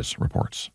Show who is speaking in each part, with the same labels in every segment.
Speaker 1: Perez reports.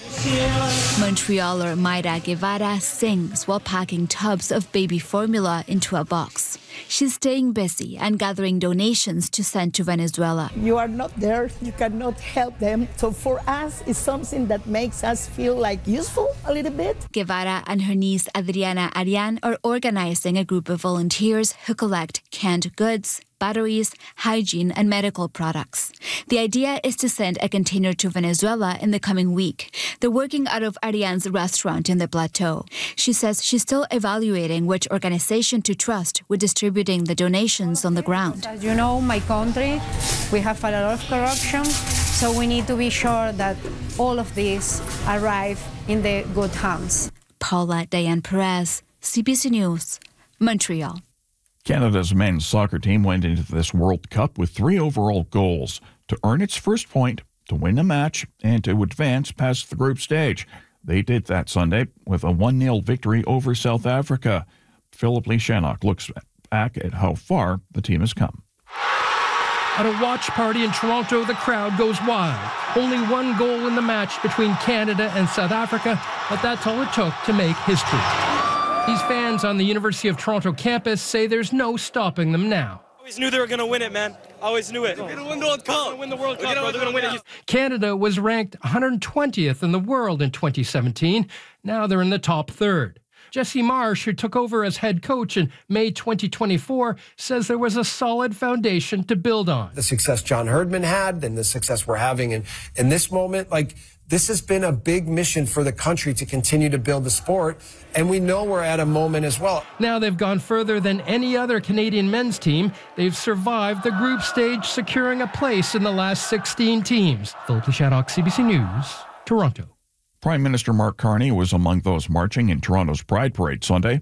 Speaker 2: Montrealer Mayra Guevara sings while packing tubs of baby formula into a box. She's staying busy and gathering donations to send to Venezuela.
Speaker 3: You are not there, you cannot help them. So for us, it's something that makes us feel like useful a little bit.
Speaker 2: Guevara and her niece Adriana Arian are organizing a group of volunteers who collect canned goods, batteries, hygiene, and medical products. The idea is to send a container to Venezuela in the coming week. They're working out of Arian's restaurant in the plateau. She says she's still evaluating which organization to trust with distributing the donations on the ground.
Speaker 4: As you know, my country, we have a lot of corruption, so we need to be sure that all of these arrive in the good hands.
Speaker 2: Paula Diane Perez, CBC News, Montreal.
Speaker 1: Canada's men's soccer team went into this World Cup with 3 overall goals: to earn its first point, to win a match, and to advance past the group stage. They did that Sunday with a 1-0 victory over South Africa. Philip Lishanok looks back at how far the team has come.
Speaker 5: At a watch party in Toronto, the crowd goes wild. Only 1 goal in the match between Canada and South Africa, but that's all it took to make history. These fans on the University of Toronto campus say there's no stopping them now.
Speaker 6: I always knew they were going to win it, man. I always knew it. We're going to win the World Cup. We're going to win the World Cup, bro. They're going to win it.
Speaker 5: Canada was ranked 120th in the world in 2017. Now they're in the top third. Jesse Marsh, who took over as head coach in May 2024, says there was a solid foundation to build on.
Speaker 7: The success John Herdman had and the success we're having in this moment, this has been a big mission for the country to continue to build the sport, and we know we're at a moment as well.
Speaker 5: Now they've gone further than any other Canadian men's team. They've survived the group stage, securing a place in the last 16 teams. Philip Lishanok, CBC News, Toronto.
Speaker 1: Prime Minister Mark Carney was among those marching in Toronto's Pride Parade Sunday.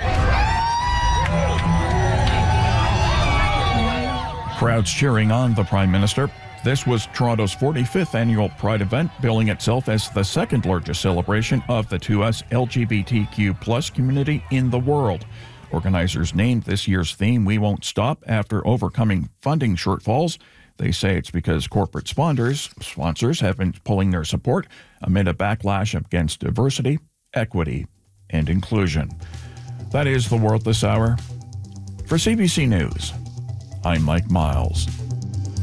Speaker 1: Crowds cheering on the Prime Minister. This was Toronto's 45th annual Pride event, billing itself as the second largest celebration of the 2S LGBTQ+ community in the world. Organizers named this year's theme "We Won't Stop" after overcoming funding shortfalls. They say it's because corporate sponsors have been pulling their support amid a backlash against diversity, equity, and inclusion. That is the world this hour. For CBC News, I'm Mike Miles.